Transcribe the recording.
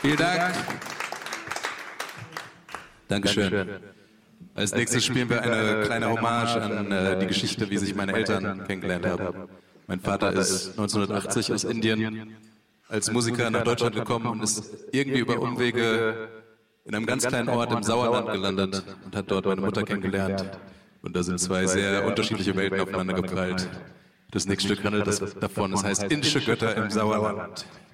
Vielen Dank. Dankeschön. Als nächstes spielen wir eine kleine Hommage an die Geschichte, wie sich meine Eltern kennengelernt haben. Mein Vater ist 1980 aus Indien als Musiker nach Deutschland gekommen und ist irgendwie über Umwege in einem ganz kleinen Ort im Sauerland gelandet und hat dort meine Mutter kennengelernt. Und da sind zwei sehr unterschiedliche Welten aufeinander geprallt. Das nächste Stück handelt davon, es heißt Indische Götter im Sauerland.